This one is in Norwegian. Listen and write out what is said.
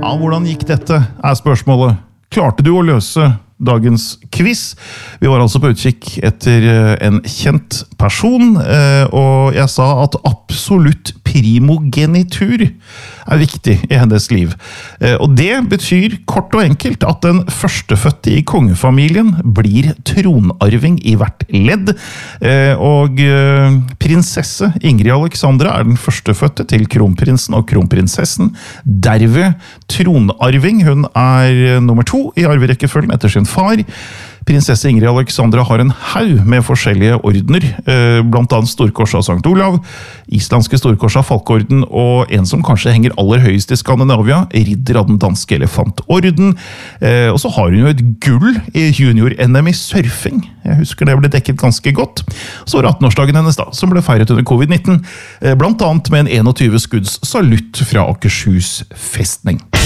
Ja, hvordan gikk dette, spørsmålet. Klarte du å løse dagens quiz? Vi var altså på utkikk etter en kjent person, og jeg sa at absolutt primogenitur viktig i hennes liv. Og det betyr kort og enkelt at den førstefødte i kongefamilien blir tronarving i hvert ledd, og prinsesse Ingrid Alexandra den førstefødte til kronprinsen og kronprinsessen. Derved tronarving, hun nummer 2 i arverekkefølgen etter sin far. Prinsesse Ingrid Alexandra har en haug med forskjellige ordener, blant annet Storkors av Sankt Olav, islandske Storkors av Falkeorden, og en som kanskje henger aller høyest i Skandinavia, ridder av den danske elefantorden. Og så har hun jo et gull i junior-NM i surfing. Jeg husker det ble dekket ganske godt. Så var 18-årsdagen hennes da, som ble feiret under covid-19, blant annet med en 21 skudds salutt fra Akershus festning.